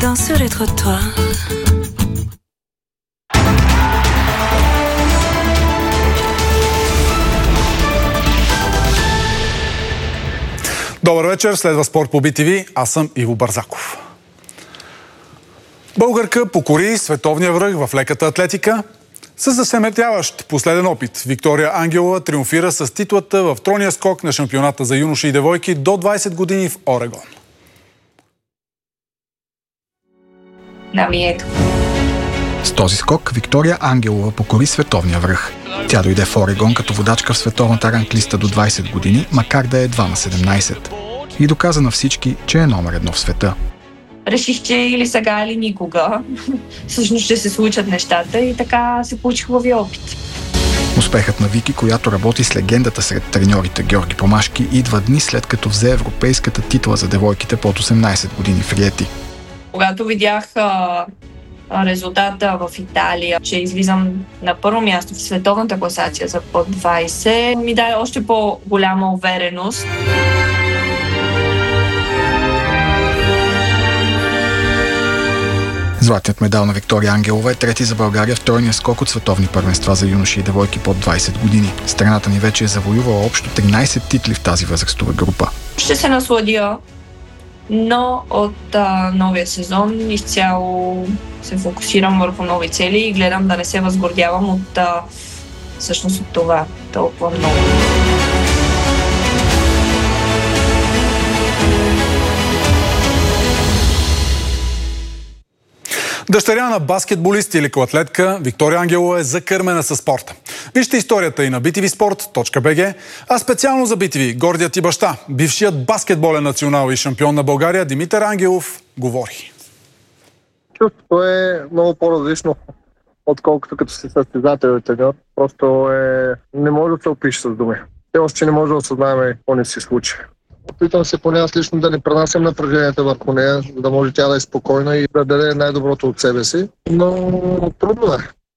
danse sur les trottoirs. Добър вечер, следва Спорт по BTV. Аз съм Иво Барзаков. Българка покори световния връх в леката атлетика. С засеметяващ последен опит Виктория Ангелова триумфира с титлата в тройния скок на шампионата за юноши и девойки до 20 години в Орегон. С този скок Виктория Ангелова покори световния връх. Тя дойде в Орегон като водачка в световната ранглиста до 20 години, макар да е едва на 17. И доказа на всички, че е номер едно в света. Реших, че или сега, или никога всъщност ще се случат нещата и така се получи хубави опит. Успехът на Вики, която работи с легендата сред треньорите Георги Помашки, идва дни след като взе европейската титла за девойките под 18 години в Риети. Когато видях резултата в Италия, че излизам на първо място в световната класация за под 20, ми даде още по-голяма увереност. Златният медал на Виктория Ангелова е трети за България в тройния скок от световни първенства за юноши и девойки под 20 години. Страната ни вече е завоювала общо 13 титли в тази възрастова група. Ще се насладя, но от новия сезон изцяло се фокусирам върху нови цели и гледам да не се възгордявам от всъщност от това толкова много. Дъщеря на баскетболист и лекоатлетка Виктория Ангелова е закърмена със спорта. Вижте историята и на btvsport.bg, а специално за BTV гордият и баща, бившият баскетболен национал и шампион на България Димитър Ангелов говори. Чувството е много по-различно, отколкото като си състезател и треньор. Просто не може да се опише с думи. Те още не може да осъзнаем какво не се случи. Опитам се поне аз лично да не пренасям напрежението върху нея, за да може тя да е спокойна и да даде най-доброто от себе си, но трудно е.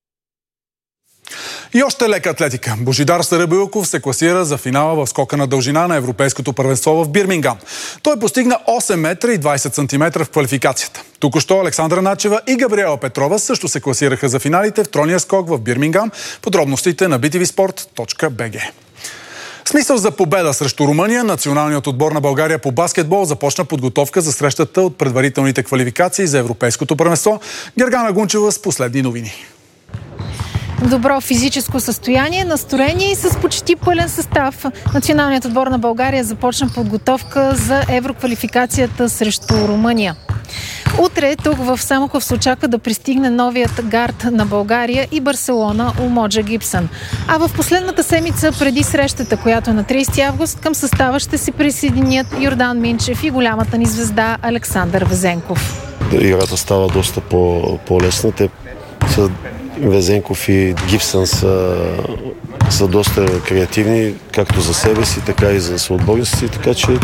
И още лека атлетика. Божидар Сарабилков се класира за финала в скока на дължина на Европейското първенство в Бирмингам. Той постигна 8 метра и 20 сантиметра в квалификацията. Току-що Александра Начева и Габриела Петрова също се класираха за финалите в тройния скок в Бирмингам. Подробностите на btvsport.bg. Смисъл за победа срещу Румъния, националният отбор на България по баскетбол започна подготовка за срещата от предварителните квалификации за Европейското първенство. Гергана Гунчева с последни новини. Добро физическо състояние, настроение и с почти пълен състав. Националният отбор на България започна подготовка за евроквалификацията срещу Румъния. Утре тук в Самоков се очаква да пристигне новият гард на България и Барселона Умоджа Гибсън. А в последната седмица преди срещата, която е на 30 август, към състава ще се присъединят Йордан Минчев и голямата ни звезда Александър Везенков. Играта става доста по-лесна. Везенков и Гибсън са доста креативни, както за себе си, така и за съотборниците, така че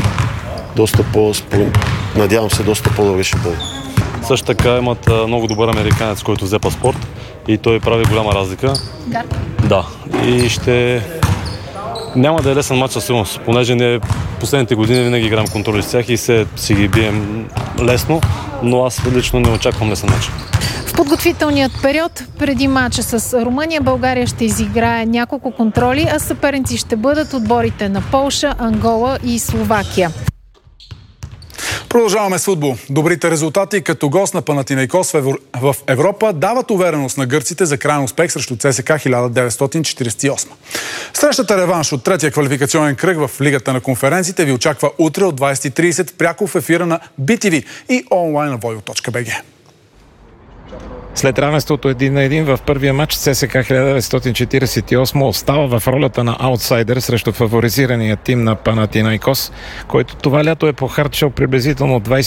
надявам се, доста по-добре ще бъде. Също така имат много добър американец, който взе паспорт и той прави голяма разлика. Да. И няма да е лесен матч със сигурност, понеже ние последните години винаги играем контроли с тях и си ги бием лесно, но аз лично не очаквам лесен матч. В подготвителният период преди матча с Румъния България ще изиграе няколко контроли, а съперници ще бъдат отборите на Полша, Ангола и Словакия. Продължаваме с футбол. Добрите резултати като гост на Панатинайкос в Европа дават увереност на гърците за краен успех срещу ЦСКА 1948. Срещата реванш от третия квалификационен кръг в Лигата на конференциите ви очаква утре от 20:30 пряко в ефира на BTV и онлайн на voyo.bg. След равенството 1-1 в първия матч ЦСКА 1948 остава в ролята на аутсайдер срещу фаворизирания тим на Панатинайкос, който това лято е похарчил приблизително 20